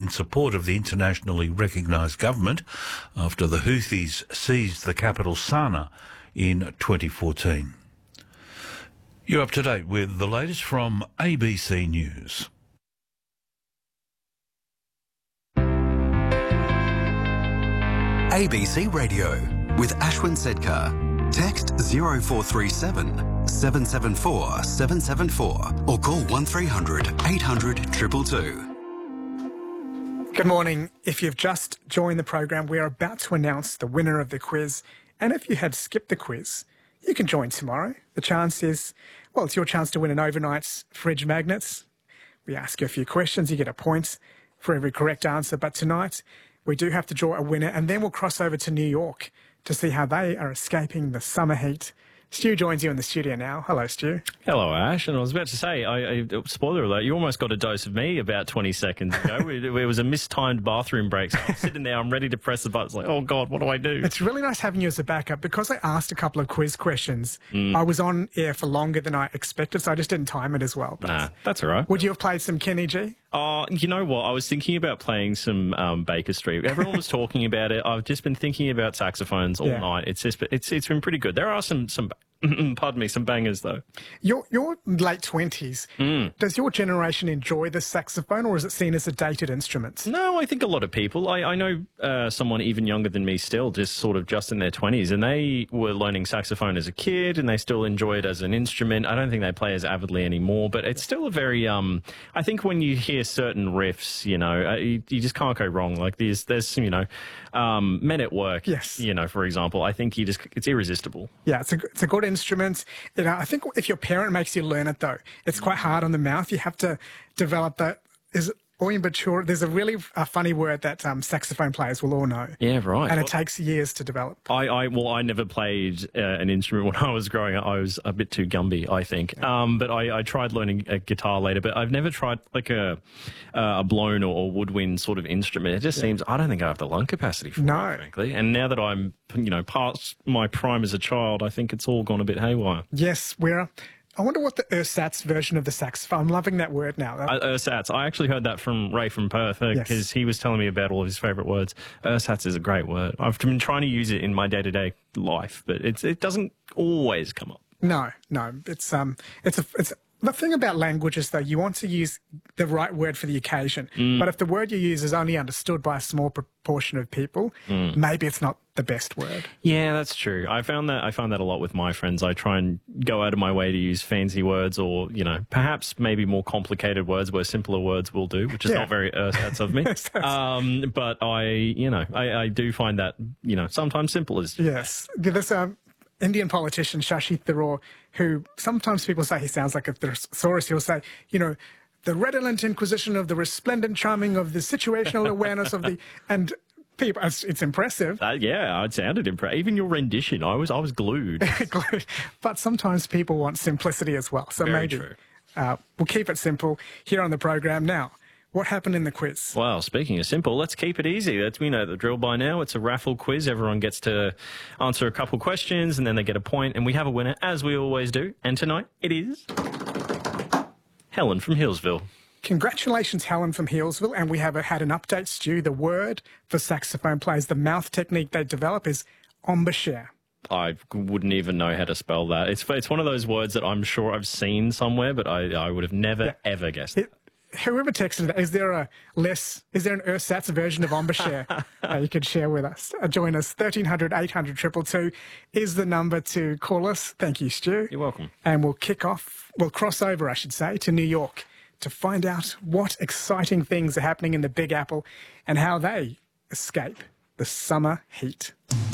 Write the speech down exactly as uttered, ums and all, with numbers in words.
in support of the internationally recognised government after the Houthis seized the capital Sana'a in twenty fourteen. You're up to date with the latest from A B C News. A B C Radio with Ashwin Sedkar. Text zero four three seven, seven seven four, seven seven four or call one three hundred, eight hundred, two two two. Good morning. If you've just joined the program, we are about to announce the winner of the quiz. And if you had skipped the quiz, you can join tomorrow. The chance is, well, it's your chance to win an overnight fridge magnet. We ask you a few questions. You get a point for every correct answer. But tonight, we do have to draw a winner, and then we'll cross over to New York to see how they are escaping the summer heat. Stu joins you in the studio now. Hello, Stu. Hello, Ash. And I was about to say, I, I, spoiler alert, you almost got a dose of me about twenty seconds ago. it, it was a mistimed bathroom break. So I'm sitting there, I'm ready to press the button. It's like, oh, God, what do I do? It's really nice having you as a backup. Because I asked a couple of quiz questions, mm. I was on air for longer than I expected, so I just didn't time it as well. But nah, that's all right. Would you have played some Kenny G? Oh, you know what? I was thinking about playing some um, Baker Street. Everyone was talking about it. I've just been thinking about saxophones all yeah. night. It's just, it's it's been pretty good. There are some some. Pardon me, some bangers though. Your your late twenties. Mm. Does your generation enjoy the saxophone, or is it seen as a dated instrument? No, I think a lot of people. I I know uh, someone even younger than me, still just sort of just in their twenties, and they were learning saxophone as a kid, and they still enjoy it as an instrument. I don't think they play as avidly anymore, but it's still a very. Um, I think when you hear certain riffs, you know, uh, you, you just can't go wrong. Like there's there's you know, um, Men at Work. Yes. You know, for example, I think you just it's irresistible. Yeah, it's a it's a good instrument. You know, I think if your parent makes you learn it, though, it's quite hard on the mouth. You have to develop that. Is it immature? There's a really uh, funny word that um, saxophone players will all know. Yeah, right. And well, it takes years to develop. I, I well, I never played uh, an instrument when I was growing up. I was a bit too Gumby, I think. Yeah. Um, but I, I tried learning a guitar later. But I've never tried like a uh, a blown or, or woodwind sort of instrument. It just yeah. seems I don't think I have the lung capacity for no. it, frankly. And now that I'm you know past my prime as a child, I think it's all gone a bit haywire. Yes, we're. I wonder what the ersatz version of the saxophone. I'm loving that word now. Uh, ersatz. I actually heard that from Ray from Perth because uh, yes. he was telling me about all of his favourite words. Ersatz is a great word. I've been trying to use it in my day-to-day life, but it's it doesn't always come up. No, no. It's um, it's a it's. The thing about language is, though, you want to use the right word for the occasion. Mm. But if the word you use is only understood by a small proportion of people, mm. maybe it's not the best word. Yeah, that's true. I found that I find that a lot with my friends. I try and go out of my way to use fancy words or, you know, perhaps maybe more complicated words where simpler words will do, which is yeah. not very ersatz of me. um, but I, you know, I, I do find that, you know, sometimes simple is yes. There's um. Indian politician Shashi Tharoor, who sometimes people say he sounds like a thesaurus. He'll say, you know, the redolent inquisition of the resplendent charming of the situational awareness of the and people. It's, it's impressive. Uh, yeah, it sounded impressive. Even your rendition, I was I was glued. glued. But sometimes people want simplicity as well. So Very maybe true. Uh, we'll keep it simple here on the program now. What happened in the quiz? Well, speaking of simple, let's keep it easy. That's, we know the drill by now. It's a raffle quiz. Everyone gets to answer a couple questions and then they get a point, and we have a winner, as we always do. And tonight it is Helen from Healesville. Congratulations, Helen from Healesville. And we have a, had an update, Stu. The word for saxophone players, the mouth technique they develop is embouchure. I wouldn't even know how to spell that. It's it's one of those words that I'm sure I've seen somewhere, but I, I would have never, yeah. ever guessed it. Whoever texted that, is there a less, is there an ersatz version of embouchure uh, you could share with us? Uh, join us, thirteen hundred, eight hundred, two two two is the number to call us. Thank you, Stu. You're welcome. And we'll kick off, we'll cross over, I should say, to New York to find out what exciting things are happening in the Big Apple and how they escape the summer heat.